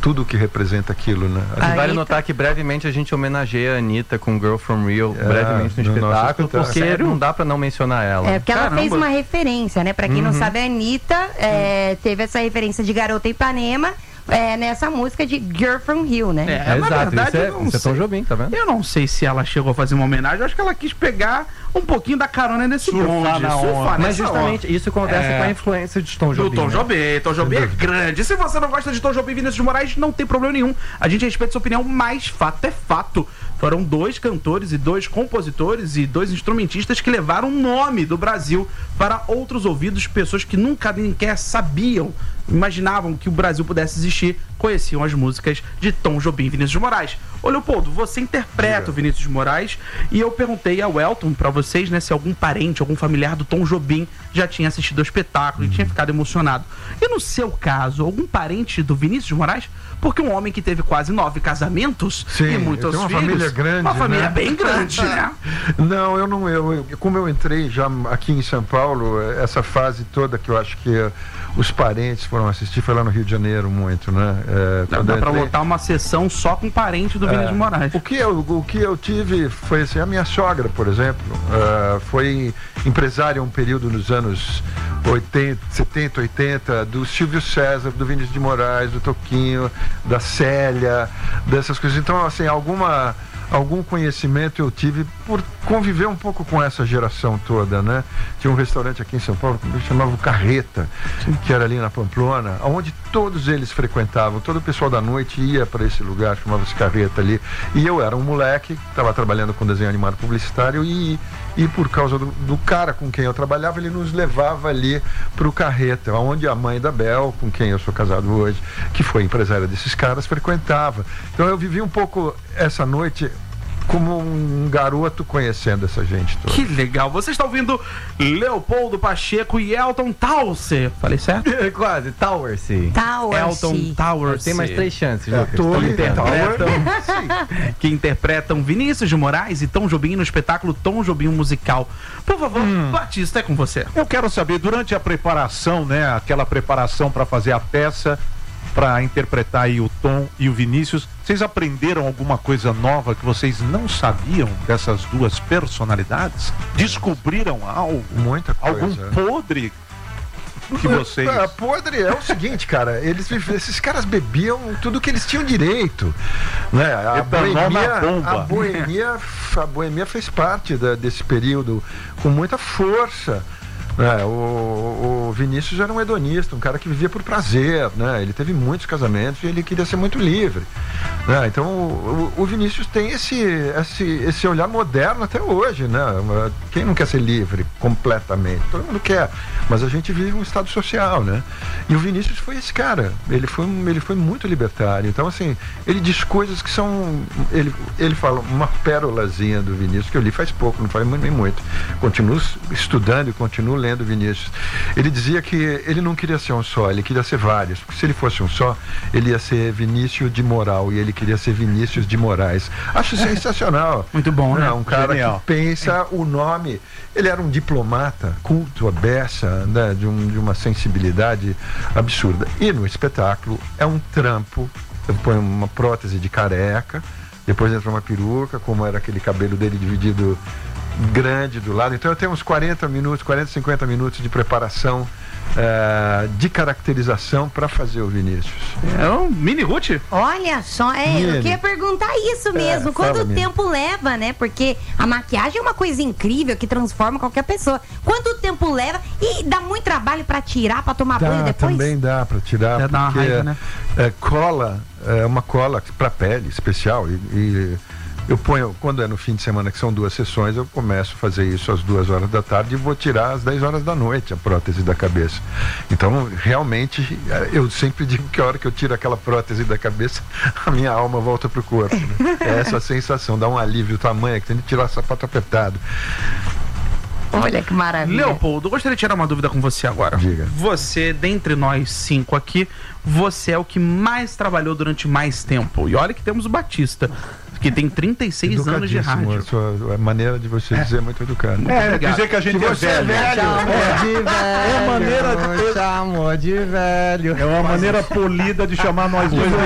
tudo que representa aquilo, né? Vale notar que brevemente a gente homenageia a Anitta com Girl From Rio, brevemente no espetáculo, porque não dá pra não mencionar ela. Porque ela fez uma referência, né? Pra quem não sabe, a Anitta teve essa referência de Garota Ipanema, nessa música de Girl From Rio, né? Exato, verdade, isso é Tom Jobim, tá vendo? Eu não sei se ela chegou a fazer uma homenagem, eu acho que ela quis pegar um pouquinho da carona nesse bonde, surfar. Mas justamente isso acontece com a influência de Tom Jobim. Do Tom Jobim, Tom Jobim é grande. Se você não gosta de Tom Jobim e Vinícius de Moraes, não tem problema nenhum. A gente respeita sua opinião, mas fato é fato. Foram 2 cantores e 2 compositores e 2 instrumentistas que levaram o nome do Brasil para outros ouvidos, pessoas que nunca nem sequer sabiam, imaginavam que o Brasil pudesse existir, conheciam as músicas de Tom Jobim e Vinícius de Moraes. Ô Leopoldo, você interpreta o Vinícius de Moraes e eu perguntei ao Elton, pra vocês, né, se algum parente, algum familiar do Tom Jobim já tinha assistido ao espetáculo e tinha ficado emocionado. E no seu caso, algum parente do Vinícius de Moraes? Porque um homem que teve quase 9 casamentos e muitos filhos, família grande, uma família né? bem grande, né? Não, como eu entrei já aqui em São Paulo, essa fase toda que eu acho que os parentes foram assistir, foi lá no Rio de Janeiro muito, né? Dá pra lotar uma sessão só com parente do Vinícius de Moraes. O que eu tive foi assim, a minha sogra, por exemplo, foi empresária um período nos anos 80, 70, 80, do Silvio César, do Vinícius de Moraes, do Toquinho, da Célia, dessas coisas. Então, assim, algum conhecimento eu tive por conviver um pouco com essa geração toda, né? Tinha um restaurante aqui em São Paulo que chamava o Carreta, que era ali na Pamplona, onde todos eles frequentavam, todo o pessoal da noite ia para esse lugar, chamava-se Carreta ali, e eu era um moleque, estava trabalhando com desenho animado publicitário e por causa do cara com quem eu trabalhava, ele nos levava ali para o Carreta, onde a mãe da Bel, com quem eu sou casado hoje, que foi empresária desses caras, frequentava. Então eu vivi um pouco essa noite como um garoto conhecendo essa gente toda. Que legal. Você está ouvindo Leopoldo Pacheco e Elton Taucer. Falei certo? Quase, Tauercy. Elton Taucer. Tem mais 3 chances, que interpretam Vinícius de Moraes e Tom Jobim no espetáculo Tom Jobim Musical. Por favor, Batista, é com você. Eu quero saber, durante a preparação, né, aquela preparação para fazer a peça, para interpretar aí o Tom e o Vinícius, vocês aprenderam alguma coisa nova que vocês não sabiam dessas 2 personalidades? Descobriram algo? Muita coisa. Algum podre que vocês... Podre é o seguinte, cara, esses caras bebiam tudo que eles tinham direito, né? A boemia fez parte desse período com muita força. O Vinícius era um hedonista, um cara que vivia por prazer, né? Ele teve muitos casamentos e ele queria ser muito livre, né? Então o Vinícius tem esse olhar moderno até hoje, né? Quem não quer ser livre completamente? Todo mundo quer, mas a gente vive um estado social, né? E o Vinícius foi esse cara, ele foi muito libertário. Então, assim, ele diz coisas que são, ele fala uma pérolazinha do Vinícius que eu li faz pouco, não faz nem muito. Continuo estudando e continuo lendo Vinícius. Ele dizia que ele não queria ser um só, ele queria ser vários, porque se ele fosse um só, ele ia ser Vinícius de Moral e ele queria ser Vinícius de Moraes. Acho sensacional. Muito bom, né? Um cara que pensa o nome. Ele era um diplomata, culto, a beça, né? de uma sensibilidade absurda. E no espetáculo é um trampo. Eu ponho uma prótese de careca, depois entra uma peruca, como era aquele cabelo dele dividido grande do lado. Então eu tenho uns 40, 50 minutos de preparação, de caracterização para fazer o Vinícius. É um mini Ruth? Olha só, eu queria perguntar isso mesmo. Quanto tempo leva, né? Porque a maquiagem é uma coisa incrível que transforma qualquer pessoa. Quanto tempo leva? E dá muito trabalho para tirar, para tomar banho depois? Também dá para tirar, porque dar uma raiva, né? Cola, uma cola para pele especial e eu ponho, quando é no fim de semana, que são 2 sessões, eu começo a fazer isso às 2 horas da tarde e vou tirar às 10 horas da noite a prótese da cabeça. Então, realmente, eu sempre digo que a hora que eu tiro aquela prótese da cabeça, a minha alma volta pro corpo, né? É essa sensação, dá um alívio tamanho que tem de tirar o sapato apertado. Olha que maravilha. Leopoldo, eu gostaria de tirar uma dúvida com você agora. Diga. Você, dentre nós 5 aqui, você é o que mais trabalhou durante mais tempo. E olha que temos o Batista, que tem 36 anos de rádio. A maneira de você dizer é muito educada. Dizer que a gente é velho. Chamou de velho. É uma maneira polida de chamar nós dois.